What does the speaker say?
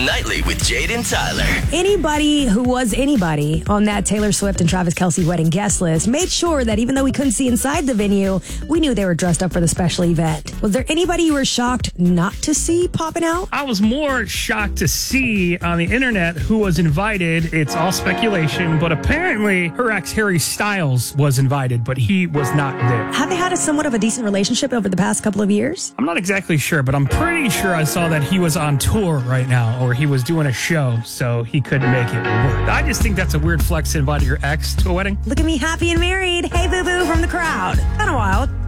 Nightly with Jade and Tyler. Anybody who was anybody on that Taylor Swift and Travis Kelce wedding guest list made sure that even though we couldn't see inside the venue, we knew they were dressed up for the special event. Was there anybody you were shocked not to see popping out? I was more shocked to see on the internet who was invited. It's all speculation, but apparently her ex Harry Styles was invited, but he was not there. Have they had a somewhat of a decent relationship over the past couple of years? I'm not exactly sure, but I'm pretty sure I saw that he was on tour right now, or he was doing a show, so he couldn't make it work. I just think that's a weird flex to invite your ex to a wedding. Look at me happy and married. Hey, boo-boo from the crowd. Kind of wild.